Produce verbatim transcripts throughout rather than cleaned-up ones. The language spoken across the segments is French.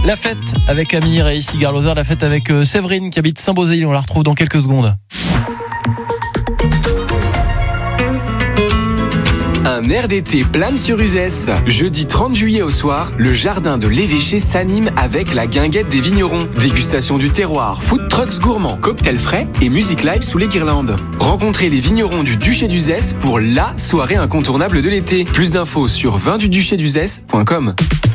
La fête avec Amir et ici Garloser, la fête avec euh, Séverine qui habite Saint-Beauzéil. On la retrouve dans quelques secondes. Un air d'été plane sur Uzès. Jeudi trente juillet au soir, le jardin de l'évêché s'anime avec la guinguette des vignerons. Dégustation du terroir, food trucks gourmands, cocktails frais et musique live sous les guirlandes. Rencontrez les vignerons du Duché d'Uzès pour la soirée incontournable de l'été. Plus d'infos sur vin du duché d'uzès point com.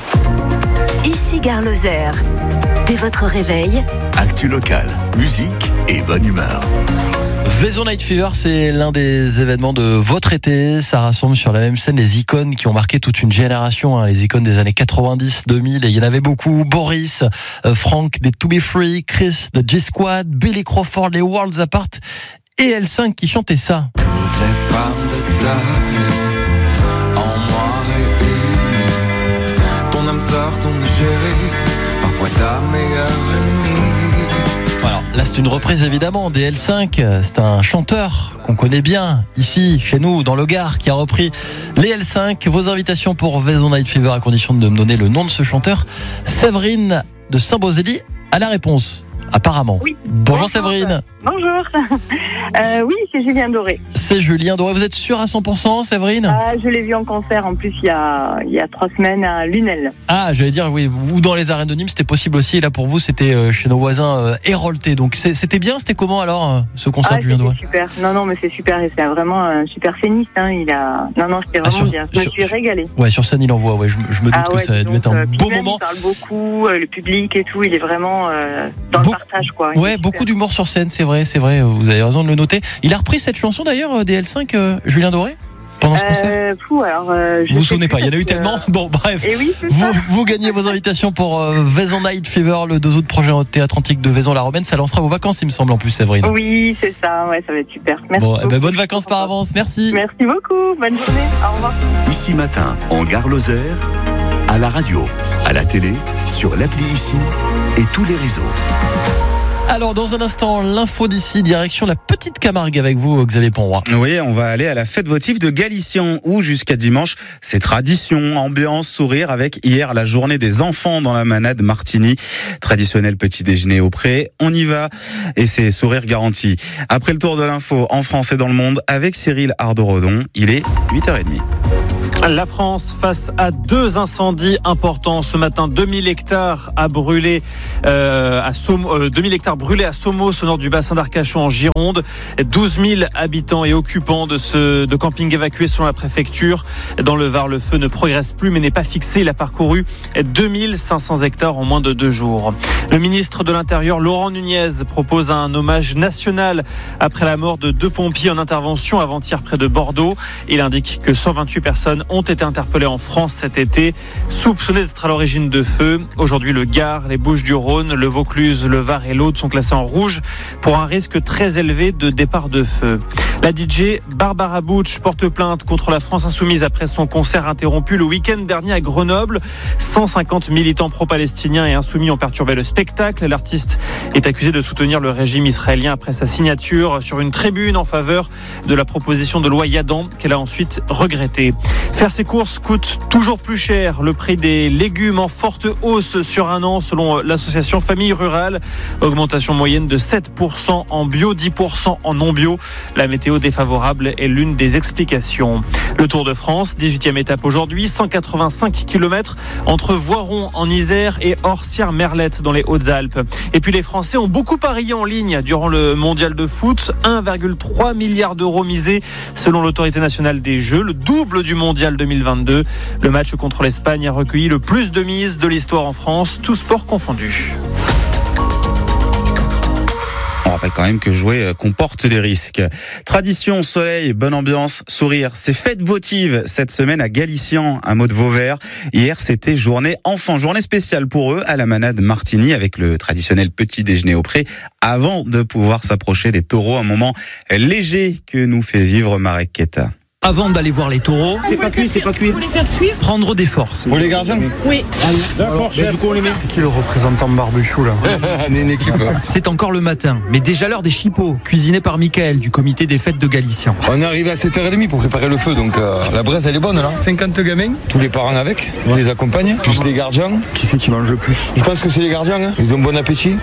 Ici Garloser. Dès votre réveil, actu local, musique et bonne humeur. Vaison Night Fever, c'est l'un des événements de votre été. Ça rassemble sur la même scène les icônes qui ont marqué toute une génération, hein, les icônes des années quatre-vingt-dix, deux mille. Et il y en avait beaucoup. Boris, euh, Franck des To Be Free, Chris de G-Squad, Billy Crawford, les Worlds Apart et L cinq qui chantaient ça. Toutes les femmes de ta vie, en noir et aimé, ton âme sœur, ton égérie, parfois ta meilleure ennemie. Alors là c'est une reprise évidemment des L cinq, c'est un chanteur qu'on connaît bien ici chez nous dans le Gard qui a repris les L cinq. Vos invitations pour Vaison Night Fever à condition de me donner le nom de ce chanteur. Séverine de Saint-Beauzéil a la réponse apparemment. Oui. Bonjour Séverine. Bonjour. Euh, oui, c'est Julien Doré. C'est Julien Doré. Vous êtes sûr à cent pour cent, Séverine? Ah, je l'ai vu en concert en plus il y a, il y a trois semaines à Lunel. Ah, j'allais dire oui, ou dans les arènes de Nîmes, c'était possible aussi. Et là pour vous, c'était chez nos voisins euh, Hérolté. Donc c'était bien. C'était comment alors ce concert ah, de Julien Doré? Super. Non, non, mais c'est super. C'est vraiment un super scéniste. Hein. Il a. Non, non, c'était vraiment ah, sur, bien. Je me suis régalé. Ouais, sur scène, il envoie. Ouais, je, je me doute ah, ouais, que ça a dû être un euh, beau même, moment. Il parle beaucoup, euh, le public et tout. Il est vraiment euh, dans Be- le partage, quoi. Il ouais, beaucoup d'humour sur scène. C'est vrai, c'est vrai. Vous avez raison de le noter. Il a repris cette chanson d'ailleurs des L cinq, euh, Julien Doré, pendant ce concert. Euh, fou, alors, euh, je vous vous souvenez pas, il y en a eu tellement. Bon, bref. Et oui, vous, vous gagnez vos invitations pour euh, Vaison Night Fever, le deux août prochain au Théâtre Antique de Vaison-la-Romaine. Ça lancera vos vacances, il me semble, en plus, Séverine. Oui, c'est ça. Ouais, ça va être super. Merci. Bon, eh ben, bonnes vacances par avance. Merci. Merci beaucoup. Bonne journée. Au revoir. Ici matin, en Gare Lozère, à la radio, à la télé, sur l'appli Ici et tous les réseaux. Alors dans un instant, l'info d'ici, direction la petite Camargue avec vous, Xavier Ponroy. Oui, on va aller à la fête votive de Galician où jusqu'à dimanche, c'est tradition, ambiance, sourire avec hier la journée des enfants dans la manade Martini. Traditionnel petit déjeuner au pré, on y va et c'est sourire garanti. Après le tour de l'info en France et dans le monde avec Cyril Ardorodon, il est huit heures trente. La France face à deux incendies importants ce matin. deux mille hectares à brûler euh, à Som- euh, deux mille hectares brûlés à Somos au nord du bassin d'Arcachon en Gironde. douze mille habitants et occupants de ce de camping évacués selon la préfecture. Dans le Var, le feu ne progresse plus mais n'est pas fixé. Il a parcouru deux mille cinq cents hectares en moins de deux jours. Le ministre de l'Intérieur, Laurent Nunez, propose un hommage national après la mort de deux pompiers en intervention avant-hier près de Bordeaux. Il indique que cent vingt-huit personnes ont été interpellés en France cet été, soupçonnés d'être à l'origine de feux. Aujourd'hui, le Gard, les Bouches-du-Rhône, le Vaucluse, le Var et l'Aude sont classés en rouge pour un risque très élevé de départ de feu. La D J Barbara Butch porte plainte contre la France Insoumise après son concert interrompu le week-end dernier à Grenoble. cent cinquante militants pro-palestiniens et insoumis ont perturbé le spectacle. L'artiste est accusé de soutenir le régime israélien après sa signature sur une tribune en faveur de la proposition de loi Yadan qu'elle a ensuite regrettée. Faire ses courses coûte toujours plus cher. Le prix des légumes en forte hausse sur un an selon l'association Famille Rurale. Augmentation moyenne de sept pour cent en bio, dix pour cent en non bio. La météo défavorable est l'une des explications. Le Tour de France, dix-huitième étape aujourd'hui, cent quatre-vingt-cinq kilomètres entre Voiron en Isère et Orsières-Merlette dans les Hautes-Alpes. Et puis les Français ont beaucoup parié en ligne durant le mondial de foot. un virgule trois milliard d'euros misés selon l'autorité nationale des jeux, le double du mondial deux mille vingt-deux. Le match contre l'Espagne a recueilli le plus de mises de l'histoire en France, tous sports confondus. On rappelle quand même que jouer comporte des risques. Tradition, soleil, bonne ambiance, sourire. C'est fête votive cette semaine à Galician, un mot de Vauvert. Hier, c'était journée enfant, journée spéciale pour eux à la manade Martini avec le traditionnel petit déjeuner au pré avant de pouvoir s'approcher des taureaux. Un moment léger que nous fait vivre Marek Keta. Avant d'aller voir les taureaux, c'est pas cuit, c'est pas cuit. Prendre des forces. Pour les gardiens ? Oui. D'accord, chef. Du coup, on les met. C'est qui le représentant de Barbuchou là ? On est une équipe. C'est encore le matin, mais déjà l'heure des chipots, cuisinés par Michael du comité des fêtes de Galician. On est arrivé à sept heures trente pour préparer le feu, donc euh, la braise elle est bonne là. cinquante gamins, tous les parents avec, on les accompagne, plus les gardiens. Qui c'est qui mange le plus ? Je pense que c'est les gardiens, hein. Ils ont bon appétit.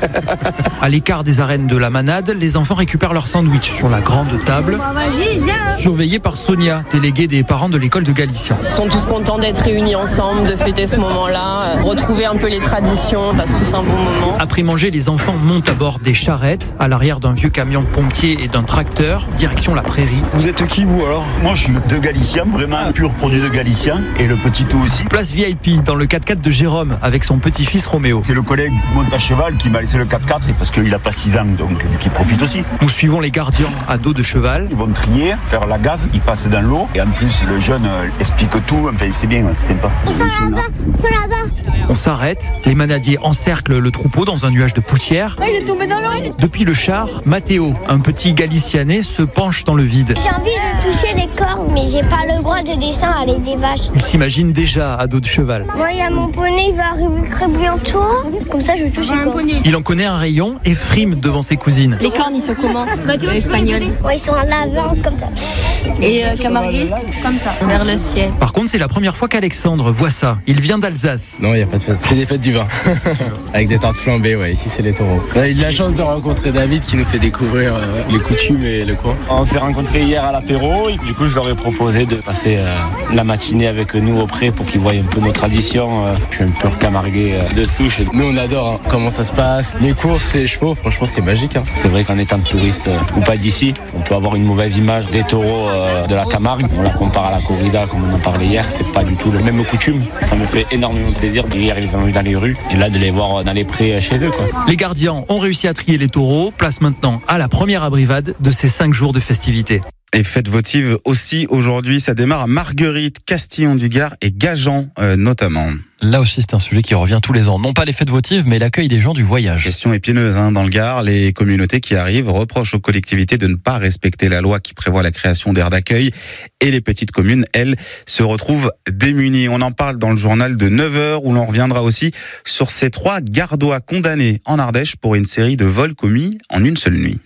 À l'écart des arènes de la manade, les enfants récupèrent leur sandwich sur la grande table, surveillés par Sonia, déléguée des parents de l'école de Galician. Ils sont tous contents d'être réunis ensemble, de fêter ce moment-là, euh, retrouver un peu les traditions, on passe tous un bon moment. Après manger, les enfants montent à bord des charrettes, à l'arrière d'un vieux camion de pompiers et d'un tracteur, direction la prairie. Vous êtes qui vous alors ? Moi je suis de Galician, vraiment un pur produit de Galician, et le petit tout aussi. Place V I P dans le quatre-quatre de Jérôme avec son petit-fils Roméo. C'est le collègue monte à cheval qui m'a laissé le quatre-quatre parce qu'il n'a pas six ans, donc qui profite aussi. Nous suivons les gardiens à dos de cheval. Ils vont trier, faire la gaze, ils passent dans l'eau, et en plus le jeune euh, explique tout, enfin c'est bien, c'est sympa. Ils sont là-bas, ils sont là-bas. On s'arrête, les manadiers encerclent le troupeau dans un nuage de poussière. Oh, il est tombé dans l'eau. Depuis le char, Matteo, un petit Galicianais, se penche dans le vide. J'ai envie de toucher les cornes, mais j'ai pas le droit de descendre avec des vaches. Il s'imagine déjà à dos de cheval. Moi, il y a mon poney, il va arriver très bientôt. Comme ça, je vais toucher les cornes. Il en connaît un rayon et frime devant ses cousines. Les cornes, ils sont comment ? Espagnol. Ouais, ils sont en avant, comme ça. Et euh, Camarguais, comme ça, vers le ciel. Par contre, c'est la première fois qu'Alexandre voit ça. Il vient d'Alsace. Non, il n'y a pas de fête. C'est des fêtes du vin. Avec des tartes flambées, ouais. Ici, c'est les taureaux. On a eu de la chance de rencontrer David qui nous fait découvrir euh, les coutumes et le coin. On s'est rencontrés hier à l'apéro. Du coup, je leur ai proposé de passer euh, la matinée avec nous au pré pour qu'ils voient un peu nos traditions. Euh, je suis un peu camarguais euh, de souche. Nous, on adore hein, comment ça se passe. Les courses, les chevaux, franchement, c'est magique. Hein. C'est vrai qu'en étant touriste euh, ou pas d'ici, on peut avoir une mauvaise image des taureaux euh, de la Camargue. On la compare à la corrida, comme on en parlait hier. C'est pas du tout le même coutume. Ça me fait énormément plaisir d'hier ils ont eu dans les rues et là de les voir dans les prés chez eux, quoi. Les gardiens ont réussi à trier les taureaux. Place maintenant à la première abrivade de ces cinq jours de festivités. Et fête votive aussi aujourd'hui, ça démarre à Marguerite, Castillon-du-Gard et Gajan euh, notamment. Là aussi, c'est un sujet qui revient tous les ans. Non pas les fêtes votives, mais l'accueil des gens du voyage. Question épineuse hein, dans le Gard. Les communautés qui arrivent reprochent aux collectivités de ne pas respecter la loi qui prévoit la création d'aires d'accueil. Et les petites communes, elles, se retrouvent démunies. On en parle dans le journal de neuf heures où l'on reviendra aussi sur ces trois Gardois condamnés en Ardèche pour une série de vols commis en une seule nuit.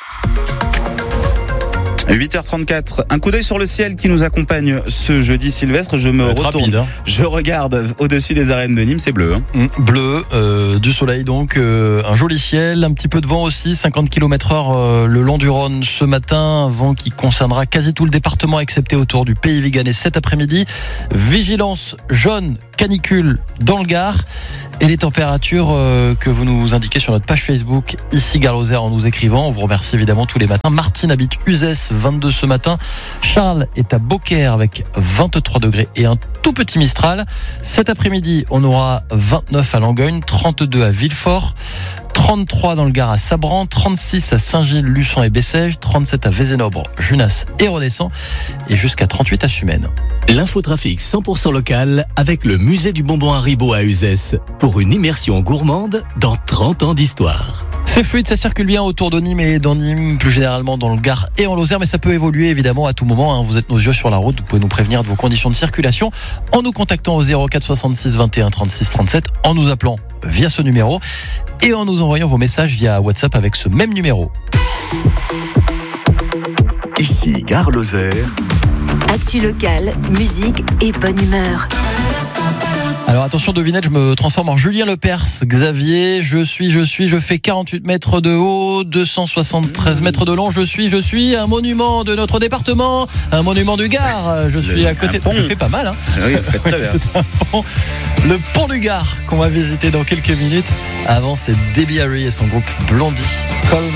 huit heures trente-quatre, un coup d'œil sur le ciel qui nous accompagne ce jeudi Sylvestre. Je me retourne, rapide, hein. Je regarde au-dessus des arènes de Nîmes, c'est bleu. Hein. Mmh, bleu, euh, du soleil donc, euh, un joli ciel, un petit peu de vent aussi, cinquante kilomètres heure euh, le long du Rhône ce matin, un vent qui concernera quasi tout le département excepté autour du Pays Viganais cet après-midi. Vigilance jaune, canicule dans le Gard. Et les températures euh, que vous nous indiquez sur notre page Facebook, ici Gare Lozère en nous écrivant. On vous remercie évidemment tous les matins. Martine habite Uzès, vingt-deux ce matin. Charles est à Beaucaire avec vingt-trois degrés et un tout petit Mistral. Cet après-midi, on aura vingt-neuf à Langogne, trente-deux à Villefort, trente-trois dans le Gard à Sabran, trente-six à Saint-Gilles, Luçon et Bessèges, trente-sept à Vézénobre, Junas et Redescend et jusqu'à trente-huit à Sumène. L'infotrafic cent pour cent local avec le musée du bonbon Haribo à Uzès pour une immersion gourmande dans trente ans d'histoire. C'est fluide, ça circule bien autour de Nîmes et dans Nîmes, plus généralement dans le Gard et en Lozère, mais ça peut évoluer évidemment à tout moment. Hein. Vous êtes nos yeux sur la route, vous pouvez nous prévenir de vos conditions de circulation en nous contactant au zéro quatre soixante-six vingt et un trente-six trente-sept, en nous appelant via ce numéro et en nous envoyant vos messages via WhatsApp avec ce même numéro. Ici Gare Lozère. Actu locale, musique et bonne humeur. Alors attention, devinette, je me transforme en Julien Lepers. Xavier, je suis, je suis, je fais quarante-huit mètres de haut, deux cent soixante-treize mètres de long. Je suis, je suis un monument de notre département, un monument du Gard. Je suis Le, à côté. pont. Je fais pas mal, hein. Oui, vous faites très bien. C'est un pont. Le pont du Gard qu'on va visiter dans quelques minutes. Avant, c'est Debbie Harry et son groupe Blondie. Call